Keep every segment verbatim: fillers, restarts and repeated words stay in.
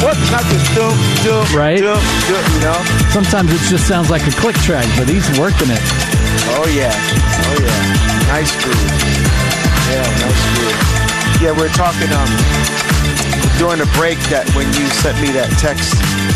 what? Not just doom, doom, right? doom, doom, you know? Sometimes it just sounds like a click track, but he's working it. Oh, yeah. Oh, yeah. Nice groove. Yeah, nice groove. Yeah, we're talking um during the break that when you sent me that text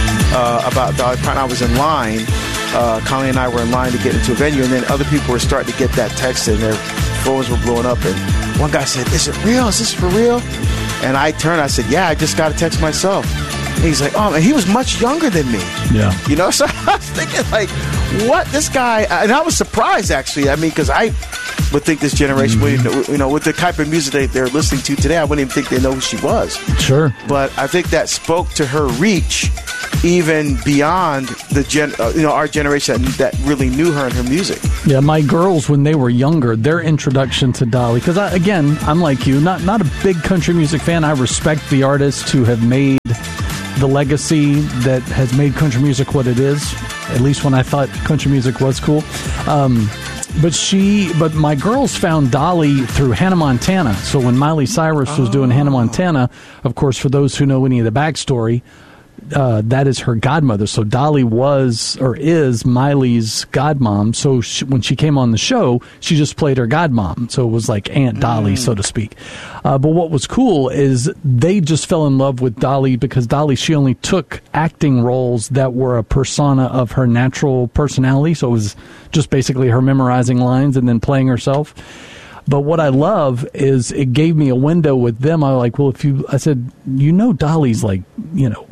uh, about Dolly Parton, I was in line. Uh, Colleen and I were in line to get into a venue, and then other people were starting to get that text, and their phones were blowing up. And one guy said, "Is it real? Is this for real?" And I turned, I said, "Yeah, I just got a text myself." And he's like, "Oh, man, he was much younger than me." Yeah. You know, so I was thinking, like, what? This guy, and I was surprised, actually. I mean, because I would think this generation, mm-hmm. you know, with the type of music they, they're listening to today, I wouldn't even think they know who she was. Sure. But I think that spoke to her reach even beyond the gen, uh, you know, our generation that, that really knew her and her music. Yeah, my girls, when they were younger, their introduction to Dolly, because again, I'm like you, not not a big country music fan. I respect the artists who have made the legacy that has made country music what it is. At least when I thought country music was cool. Um, but she, but my girls found Dolly through Hannah Montana. So when Miley Cyrus was oh. doing Hannah Montana, of course, for those who know any of the backstory, Uh, that is her godmother. So Dolly was or is Miley's godmom. So she, when she came on the show, she just played her godmom. So it was like Aunt Dolly, mm. so to speak. Uh, but what was cool is they just fell in love with Dolly because Dolly, she only took acting roles that were a persona of her natural personality. So it was just basically her memorizing lines and then playing herself. But what I love is it gave me a window with them. I was like, well, if you, I said, you know, Dolly's like, you know,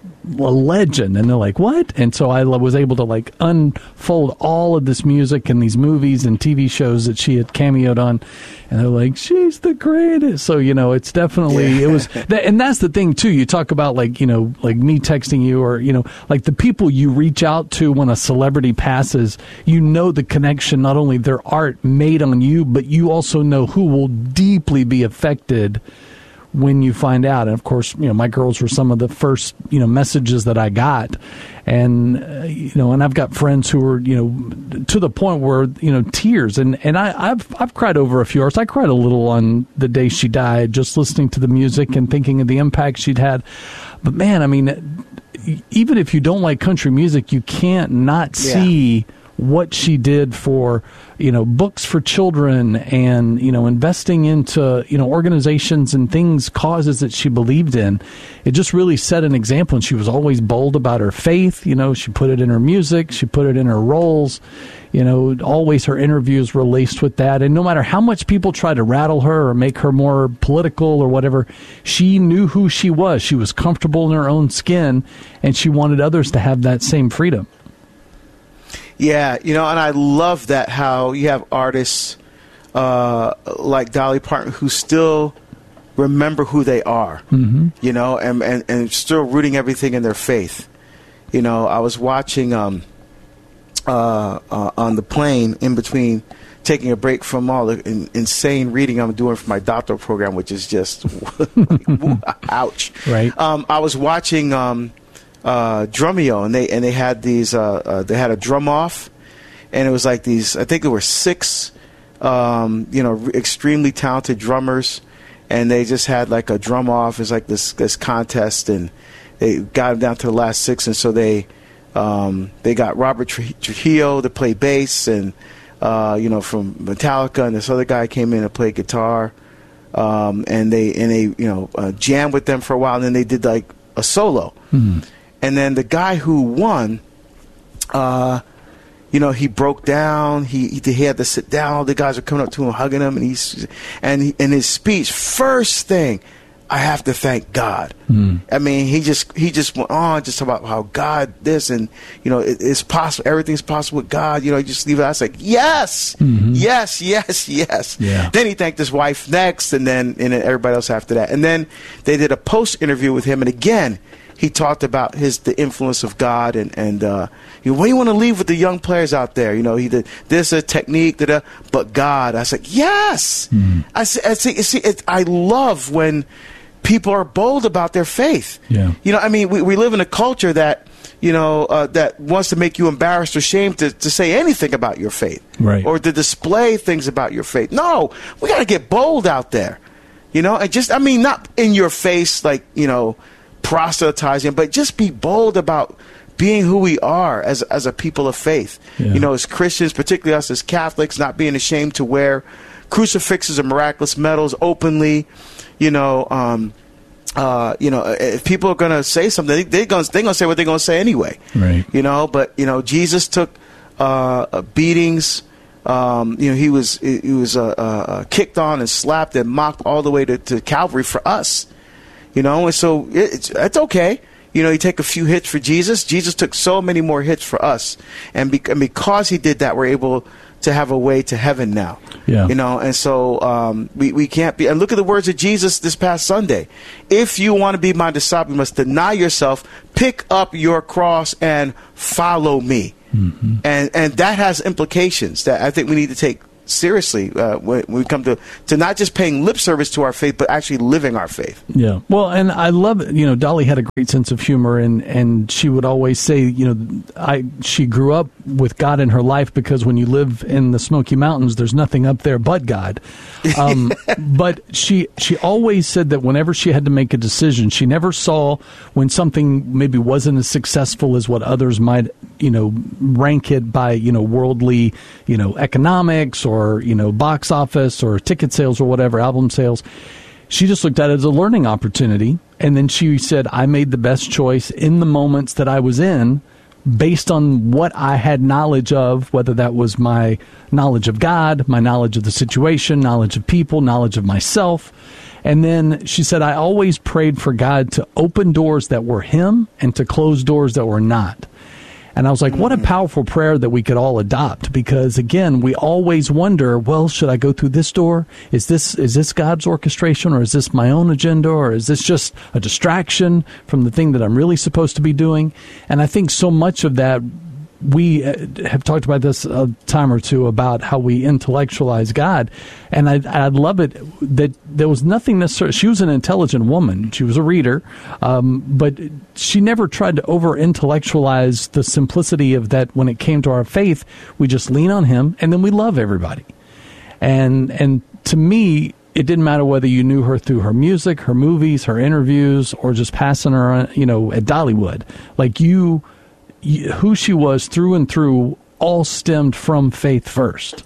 a legend. And they're like, what? And so I was able to like unfold all of this music and these movies and T V shows that she had cameoed on. And they're like, she's the greatest. So, you know, it's definitely, yeah. it was, that, and that's the thing too. You talk about like, you know, like me texting you or, you know, like the people you reach out to when a celebrity passes, you know, the connection, not only their art made on you, but you also know who will deeply be affected when you find out. And of course, you know, my girls were some of the first, you know, messages that I got. And, uh, you know, and I've got friends who were, you know, to the point where, you know, tears. And, and I, I've, I've cried over a few hours. I cried a little on the day she died, just listening to the music and thinking of the impact she'd had. But man, I mean, even if you don't like country music, you can't not see yeah. what she did for, you know, books for children and, you know, investing into, you know, organizations and things, causes that she believed in. It just really set an example. And she was always bold about her faith. You know, she put it in her music. She put it in her roles. You know, always her interviews were laced with that. And no matter how much people try to rattle her or make her more political or whatever, she knew who she was. She was comfortable in her own skin, and she wanted others to have that same freedom. Yeah, you know, and I love that how you have artists uh, like Dolly Parton who still remember who they are, mm-hmm. you know, and, and, and still rooting everything in their faith. You know, I was watching um, uh, uh, on the plane in between taking a break from all the in, insane reading I'm doing for my doctoral program, which is just, like, ouch. Right. Um, I was watching... Um, Uh, Drumeo, and they and they had these. Uh, uh, they had a drum off, and it was like these. I think there were six, um, you know, extremely talented drummers, and they just had like a drum off. It's like this this contest, and they got them down to the last six, and so they um, they got Robert Trujillo to play bass, and uh, you know, from Metallica, and this other guy came in to play guitar, um, and they and they you know uh, jammed with them for a while, and then they did like a solo. Mm-hmm. And then the guy who won, uh, you know, he broke down. He he had to sit down. All the guys were coming up to him, hugging him, and he's and he, in his speech, first thing, I have to thank God. Mm. I mean, he just he just went on just about how God this and you know it, it's possible. Everything's possible with God. You know, you just leave it. I was like, yes, mm-hmm. yes, yes, yes. Yeah. Then he thanked his wife next, and then and then everybody else after that. And then they did a post interview with him, and again, he talked about his the influence of God and and uh, you know, what do you want to leave with the young players out there? You know, he did this a technique, da, da, but God. I said, yes. Mm-hmm. I see. I see. see it, I love when people are bold about their faith. Yeah. You know, I mean, we we live in a culture that you know uh, that wants to make you embarrassed or ashamed to to say anything about your faith, right? Or to display things about your faith. No, we got to get bold out there. You know, and just I mean, not in your face, like you know. proselytizing, but just be bold about being who we are as as a people of faith. Yeah. You know, as Christians, particularly us as Catholics, not being ashamed to wear crucifixes and miraculous medals openly. You know, um, uh, you know, if people are going to say something, they're going they're going to say what they're going to say anyway. Right. You know, but you know, Jesus took uh, beatings. Um, you know, he was he was uh, uh, kicked on and slapped and mocked all the way to, to Calvary for us. You know, and so it's it's okay. You know, you take a few hits for Jesus. Jesus took so many more hits for us, and, be- and because he did that, we're able to have a way to heaven now. Yeah. You know, and so um, we we can't be. And look at the words of Jesus this past Sunday. If you want to be my disciple, you must deny yourself, pick up your cross, and follow me. Mm-hmm. And and that has implications that I think we need to take seriously uh, when, when we come to, to not just paying lip service to our faith, but actually living our faith. Yeah. Well, and I love it. You know, Dolly had a great sense of humor, and, and she would always say, you know, I she grew up with God in her life because when you live in the Smoky Mountains, there's nothing up there but God. Um, but she she always said that whenever she had to make a decision, she never saw when something maybe wasn't as successful as what others might, you know, rank it by, you know, worldly, you know, economics or or, you know, box office or ticket sales or whatever, album sales. She just looked at it as a learning opportunity. And then she said, I made the best choice in the moments that I was in based on what I had knowledge of, whether that was my knowledge of God, my knowledge of the situation, knowledge of people, knowledge of myself. And then she said, I always prayed for God to open doors that were him and to close doors that were not. And I was like, what a powerful prayer that we could all adopt, because, again, we always wonder, well, should I go through this door? Is this is this God's orchestration, or is this my own agenda, or is this just a distraction from the thing that I'm really supposed to be doing? And I think so much of that, we have talked about this a time or two about how we intellectualize God. And I, I love it that there was nothing necessarily. She was an intelligent woman. She was a reader. Um, but she never tried to over-intellectualize the simplicity of that. When it came to our faith, we just lean on him and then we love everybody. And, and to me, it didn't matter whether you knew her through her music, her movies, her interviews, or just passing her, you know, at Dollywood. Like you... who she was through and through all stemmed from faith first.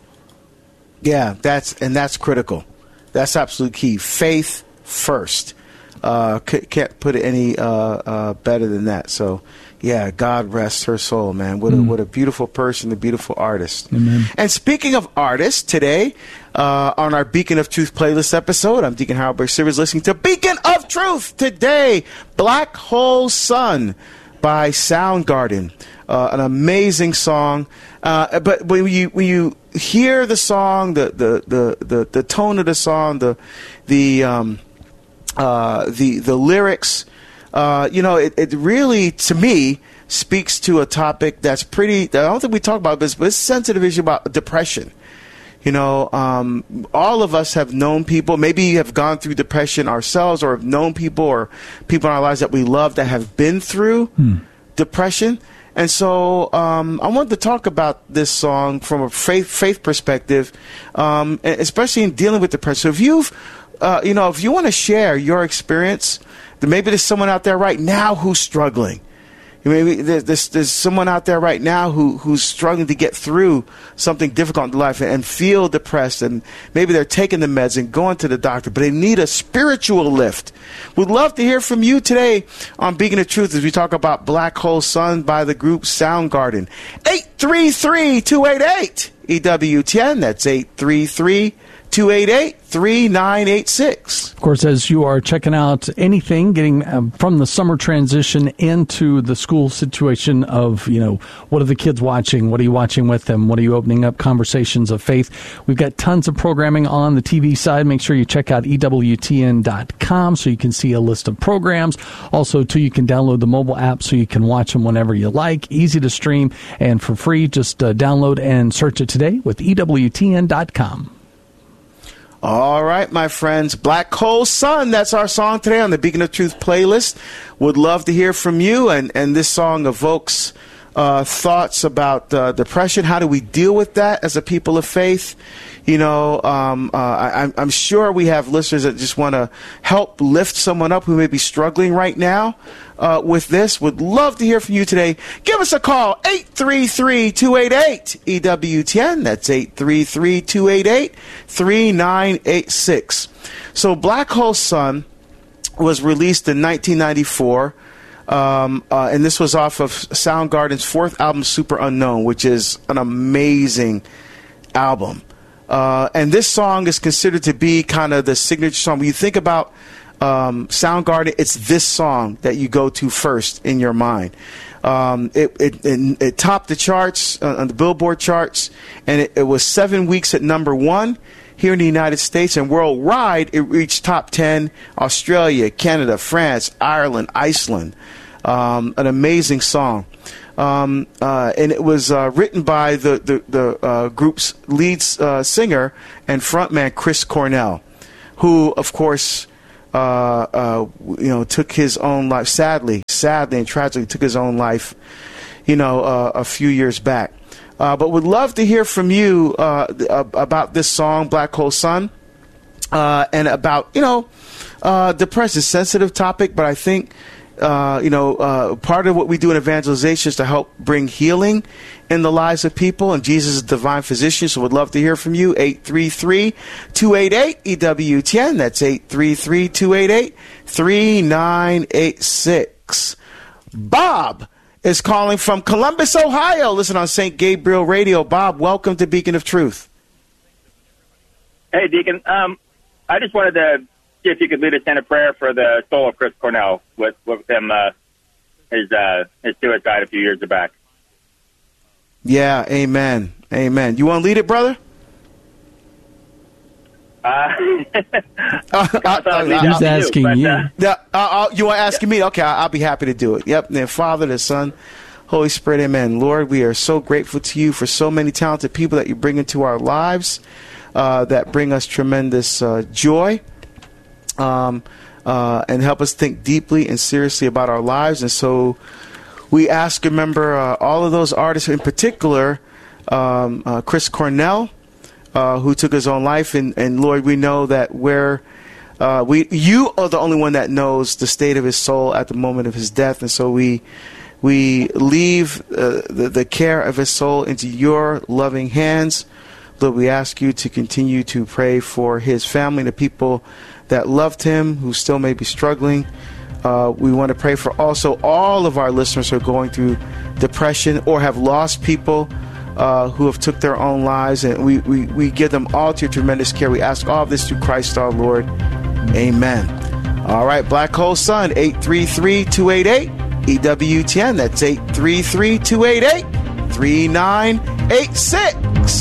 Yeah, that's and that's critical. That's absolutely key. Faith first. Uh, can't put it any uh, uh, better than that. So, yeah, God rest her soul, man. What a, mm. what a beautiful person, a beautiful artist. Amen. And speaking of artists, today uh, on our Beacon of Truth playlist episode, I'm Deacon Harold Burke-Sivers listening to Beacon of Truth today, Black Hole Sun by Soundgarden, uh, an amazing song. Uh, but when you when you hear the song, the the, the, the, the tone of the song, the the um, uh, the the lyrics, uh, you know, it, it really, to me, speaks to a topic that's pretty. I don't think we talk about this, but it's a sensitive issue about depression. You know, um, all of us have known people, maybe have gone through depression ourselves, or have known people or people in our lives that we love that have been through hmm. depression. And so um, I wanted to talk about this song from a faith faith perspective, um, especially in dealing with depression. So if you've, uh, you know, if you want to share your experience, then maybe there's someone out there right now who's struggling. Maybe there's, there's someone out there right now who, who's struggling to get through something difficult in life and, and feel depressed, and maybe they're taking the meds and going to the doctor, but they need a spiritual lift. We'd love to hear from you today on Beacon of Truth as we talk about Black Hole Sun by the group Soundgarden. eight three three, two eight eight, E W T N. That's eight three three, two eight eight, three nine eight six. Of course, as you are checking out anything, getting um, from the summer transition into the school situation of, you know, what are the kids watching? What are you watching with them? What are you opening up conversations of faith? We've got tons of programming on the T V side. Make sure you check out E W T N dot com so you can see a list of programs. Also, too, you can download the mobile app so you can watch them whenever you like. Easy to stream and for free. Just uh, download and search it today with E W T N dot com. All right, my friends, Black Hole Sun, that's our song today on the Beacon of Truth playlist. Would love to hear from you, and, and this song evokes uh, thoughts about uh, depression. How do we deal with that as a people of faith? You know, um, uh, I, I'm sure we have listeners that just want to help lift someone up who may be struggling right now uh, with this. Would love to hear from you today. Give us a call, eight three three, two eight eight, E W T N. That's eight three three, two eight eight, three nine eight six. So Black Hole Sun was released in nineteen ninety-four. Um, uh, and this was off of Soundgarden's fourth album, Super Unknown, which is an amazing album. Uh, and this song is considered to be kind of the signature song. When you think about um, Soundgarden, it's this song that you go to first in your mind. Um, it, it, it, it topped the charts, uh, on the Billboard charts, and it, it was seven weeks at number one here in the United States, and worldwide it reached top ten, Australia, Canada, France, Ireland, Iceland. Um, an amazing song. Um, uh, and it was uh, written by the, the, the uh, group's lead uh, singer and frontman, Chris Cornell, who, of course, uh, uh, you know, took his own life, sadly, sadly and tragically took his own life, you know, uh, a few years back. Uh, but would love to hear from you uh, about this song, Black Hole Sun, uh, and about, you know, uh, depression, sensitive topic, but I think, uh, you know, uh, part of what we do in evangelization is to help bring healing in the lives of people, and Jesus is the divine physician, so would love to hear from you, eight three three, two eight eight, E W T N. That's eight three three, two eight eight, three nine eight six. Bob is calling from Columbus, Ohio. Listen on Saint Gabriel Radio. Bob, welcome to Beacon of Truth. Hey, Deacon. Um, I just wanted to see if you could lead us in a prayer for the soul of Chris Cornell with, with him, uh, his, uh, his suicide a few years back. Yeah, amen. Amen. You want to lead it, brother? Uh, uh, He's asking you. But, you. Uh, yeah, uh, you want asking me? Okay, I'll, I'll be happy to do it. Yep. And then Father, the Son, Holy Spirit, amen. Lord, we are so grateful to you for so many talented people that you bring into our lives uh, that bring us tremendous uh, joy um, uh, and help us think deeply and seriously about our lives. And so we ask, remember, uh, all of those artists, in particular, um, uh, Chris Cornell, Uh, who took his own life, and, and Lord, we know that where uh, we, you are the only one that knows the state of his soul at the moment of his death, and so we we leave uh, the, the care of his soul into your loving hands. Lord, we ask you to continue to pray for his family, the people that loved him, who still may be struggling. Uh, we want to pray for also all of our listeners who are going through depression or have lost people Uh, who have took their own lives, and we, we, we give them all to your tremendous care. We ask all of this through Christ our Lord. Amen. All right, Black Hole Sun, eight three three, two eight eight, E W T N. That's eight three three, two eight eight, three nine eight six.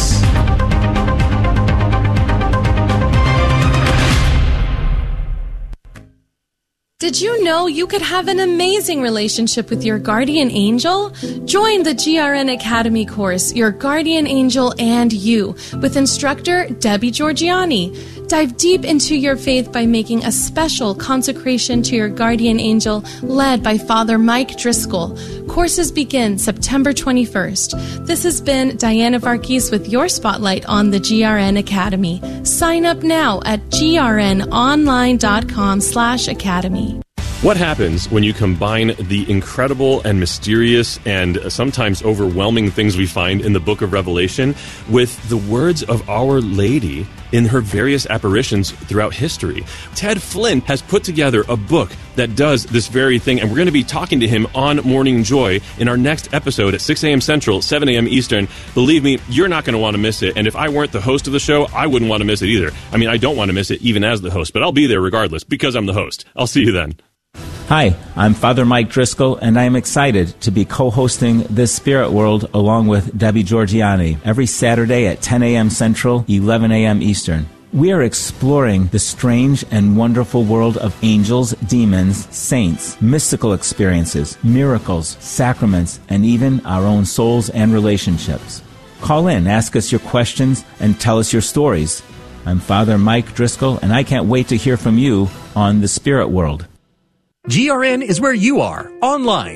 Did you know you could have an amazing relationship with your guardian angel? Join the G R N Academy course, Your Guardian Angel and You, with instructor Debbie Georgiani. Dive deep into your faith by making a special consecration to your guardian angel led by Father Mike Driscoll. Courses begin September twenty-first. This has been Diana Varghese with your spotlight on the G R N Academy. Sign up now at grnonline.com slash academy. What happens when you combine the incredible and mysterious and sometimes overwhelming things we find in the book of Revelation with the words of Our Lady in her various apparitions throughout history? Ted Flint has put together a book that does this very thing, and we're going to be talking to him on Morning Joy in our next episode at six a.m. Central, seven a.m. Eastern. Believe me, you're not going to want to miss it, and if I weren't the host of the show, I wouldn't want to miss it either. I mean, I don't want to miss it even as the host, but I'll be there regardless because I'm the host. I'll see you then. Hi, I'm Father Mike Driscoll, and I am excited to be co-hosting This Spirit World along with Debbie Georgiani every Saturday at ten a.m. Central, eleven a.m. Eastern. We are exploring the strange and wonderful world of angels, demons, saints, mystical experiences, miracles, sacraments, and even our own souls and relationships. Call in, ask us your questions, and tell us your stories. I'm Father Mike Driscoll, and I can't wait to hear from you on The Spirit World. G R N is where you are, online.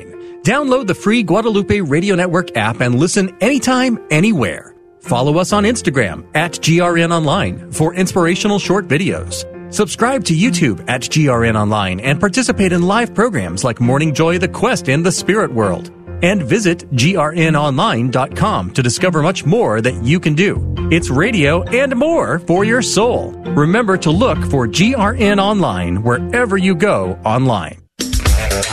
Download the free Guadalupe Radio Network app and listen anytime, anywhere. Follow us on Instagram at G R N Online for inspirational short videos. Subscribe to YouTube at G R N Online and participate in live programs like Morning Joy, The Quest, and The Spirit World. And visit G R N online dot com to discover much more that you can do. It's radio and more for your soul. Remember to look for G R N Online wherever you go online.